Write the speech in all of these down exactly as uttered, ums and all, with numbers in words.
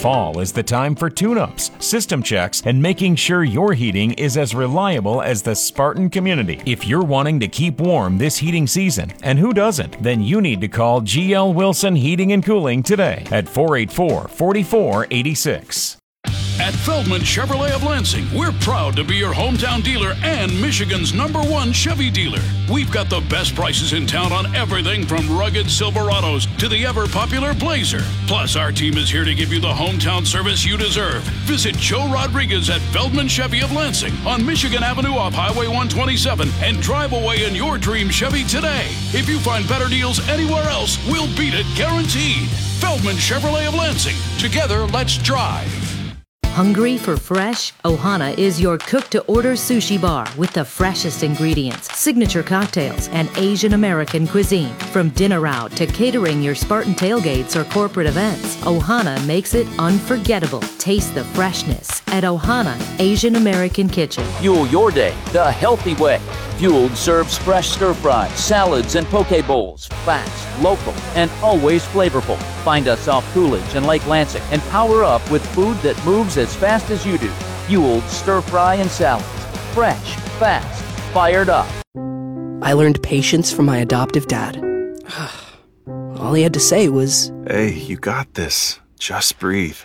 Fall is the time for tune-ups, system checks, and making sure your heating is as reliable as the Spartan community. If you're wanting to keep warm this heating season, and who doesn't, then you need to call G L Wilson Heating and Cooling today at four eight four, four four eight six. At Feldman Chevrolet of Lansing, we're proud to be your hometown dealer and Michigan's number one Chevy dealer. We've got the best prices in town on everything from rugged Silverados to the ever-popular Blazer. Plus, our team is here to give you the hometown service you deserve. Visit Joe Rodriguez at Feldman Chevy of Lansing on Michigan Avenue off Highway one twenty-seven and drive away in your dream Chevy today. If you find better deals anywhere else, we'll beat it guaranteed. Feldman Chevrolet of Lansing. Together, let's drive. Hungry for fresh? Ohana is your cook-to-order sushi bar with the freshest ingredients, signature cocktails, and Asian American cuisine. From dinner out to catering your Spartan tailgates or corporate events, Ohana makes it unforgettable. Taste the freshness at Ohana Asian American Kitchen. Fuel your day the healthy way. Fueled serves fresh stir-fries, salads, and poke bowls. Fast, local, and always flavorful. Find us off Coolidge and Lake Lansing and power up with food that moves as fast as you do. Fueled stir-fry and salads. Fresh, fast, fired up. I learned patience from my adoptive dad. All he had to say was, "Hey, you got this. Just breathe."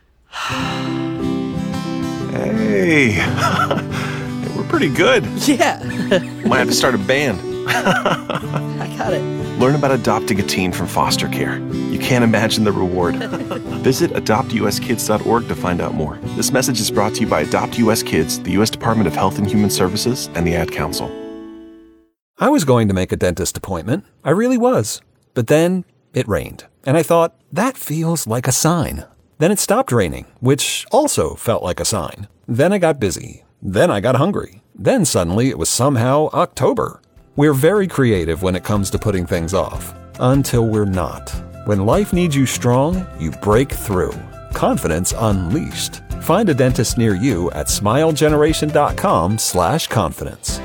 Hey, we're pretty good. Yeah. Might have to start a band. I got it. Learn about adopting a teen from foster care. You can't imagine the reward. Visit adopt u s kids dot org to find out more. This message is brought to you by Adopt U S Kids, the U S Department of Health and Human Services, and the Ad Council. I was going to make a dentist appointment. I really was. But then it rained, and I thought, that feels like a sign. Then it stopped raining, which also felt like a sign. Then I got busy. Then I got hungry. Then suddenly it was somehow October. We're very creative when it comes to putting things off. Until we're not. When life needs you strong, you break through. Confidence unleashed. Find a dentist near you at smilegeneration.com slash confidence.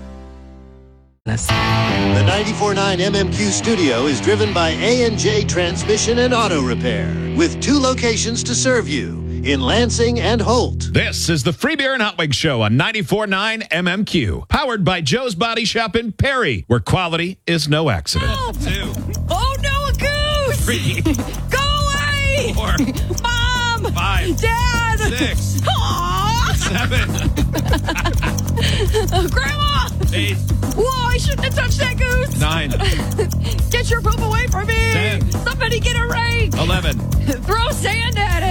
The ninety-four point nine M M Q studio is driven by A and J Transmission and Auto Repair, with two locations to serve you, in Lansing and Holt. This is the Free Beer and Hot Wings Show on ninety-four point nine M M Q, powered by Joe's Body Shop in Perry, where quality is no accident. Help! Two. Oh no, a goose! Three. Go away! Four. Mom! Five. Dad! Six. Aww! Seven. uh, Grandma! Eight. Whoa, I shouldn't have touched that goose! Nine. Get your poop away from me! Ten. Somebody get a rake! Eleven. Throw sand at